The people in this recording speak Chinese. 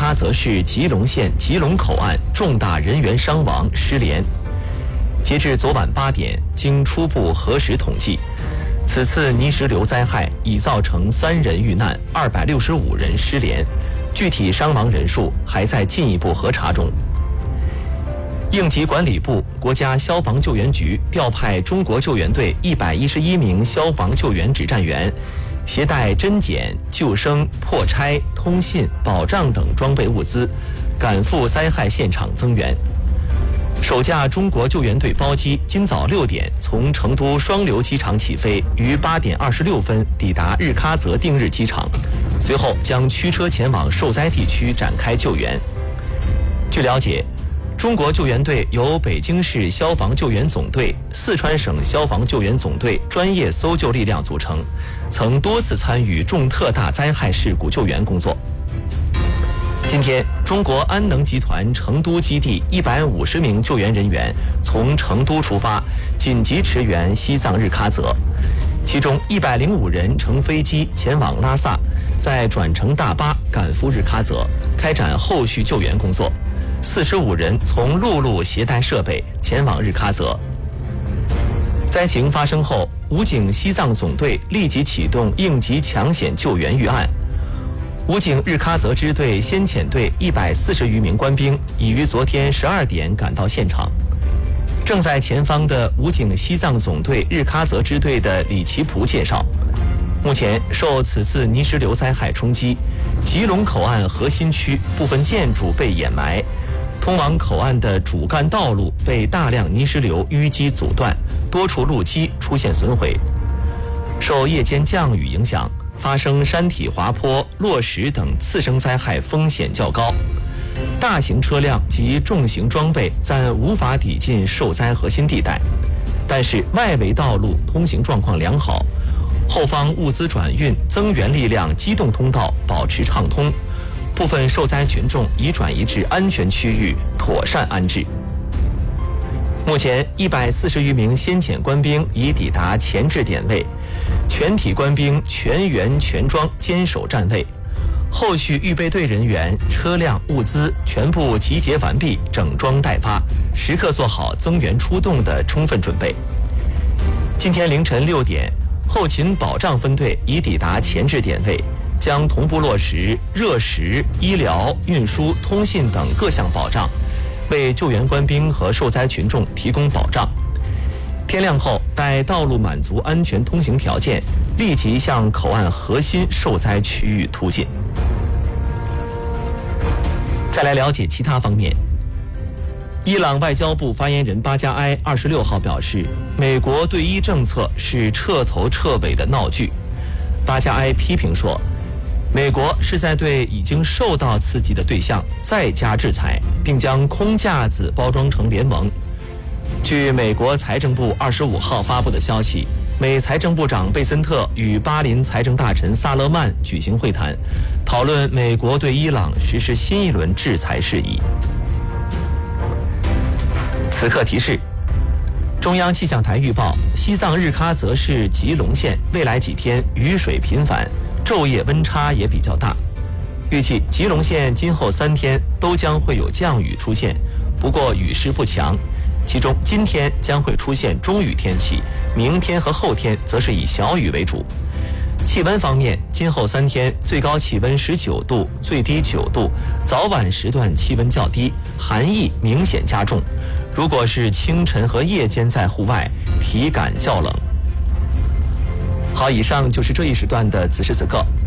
喀则市吉隆县吉隆口岸重大人员伤亡失联。截至昨晚8点，经初步核实统计，此次泥石流灾害已造成3人遇难，265人失联，具体伤亡人数还在进一步核查中。应急管理部、国家消防救援局调派中国救援队111名消防救援指战员，携带侦检、救生、破拆、通信、保障等装备物资，赶赴灾害现场增援。首架中国救援队包机今早6点从成都双流机场起飞，于8点26分抵达日喀则定日机场，随后将驱车前往受灾地区展开救援。据了解，中国救援队由北京市消防救援总队、四川省消防救援总队专业搜救力量组成，曾多次参与重特大灾害事故救援工作。今天，中国安能集团成都基地150名救援人员从成都出发，紧急驰援西藏日喀则，其中105人乘飞机前往拉萨，再转乘大巴赶赴日喀则，开展后续救援工作。45人从陆路携带设备前往日喀则。灾情发生后，武警西藏总队立即启动应急抢险救援预案。武警日喀则支队先遣队140余名官兵已于昨天12点赶到现场。正在前方的武警西藏总队日喀则支队的李奇普介绍，目前受此次泥石流灾害冲击，吉隆口岸核心区部分建筑被掩埋，通往口岸的主干道路被大量泥石流淤积阻断，多处路基出现损毁。受夜间降雨影响，发生山体滑坡、落石等次生灾害风险较高，大型车辆及重型装备暂无法抵近受灾核心地带，但是外围道路通行状况良好，后方物资转运、增援力量机动通道保持畅通，部分受灾群众已转移至安全区域妥善安置。目前140余名先遣官兵已抵达前置点位，全体官兵全员全装坚守站位，后续预备队人员、车辆、物资全部集结完毕，整装待发，时刻做好增援出动的充分准备。今天凌晨6点，后勤保障分队已抵达前置点位，将同步落实热食、医疗、运输、通信等各项保障，为救援官兵和受灾群众提供保障。天亮后，待道路满足安全通行条件，立即向口岸核心受灾区域突进。再来了解其他方面。伊朗外交部发言人巴加埃26号表示，美国对伊政策是彻头彻尾的闹剧。巴加埃批评说，美国是在对已经受到刺激的对象再加制裁，并将空架子包装成联盟。据美国财政部25号发布的消息，美财政部长贝森特与巴林财政大臣萨勒曼举行会谈，讨论美国对伊朗实施新一轮制裁事宜。此刻提示：中央气象台预报，西藏日喀则市吉隆县未来几天雨水频繁，昼夜温差也比较大。预计吉隆县今后3天都将会有降雨出现，不过雨势不强。其中今天将会出现中雨天气，明天和后天则是以小雨为主。气温方面，今后3天最高气温19度，最低9度，早晚时段气温较低，寒意明显加重。如果是清晨和夜间在户外，体感较冷。好，以上就是这一时段的此时此刻。